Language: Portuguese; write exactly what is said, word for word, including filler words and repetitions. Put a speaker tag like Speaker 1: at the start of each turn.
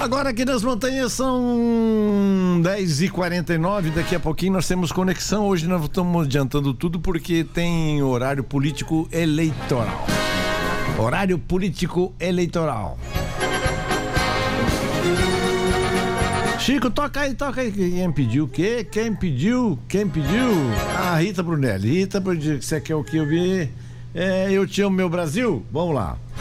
Speaker 1: Agora aqui nas montanhas são dez e quarenta e nove, daqui a pouquinho nós temos conexão. Hoje nós estamos adiantando tudo porque tem horário político eleitoral. Horário político eleitoral. Chico, toca aí, toca aí. Quem pediu o quê? Quem pediu? Quem pediu? Ah, Rita Brunelli. Rita, você quer o que eu vi? É, eu te amo, meu Brasil? Vamos lá.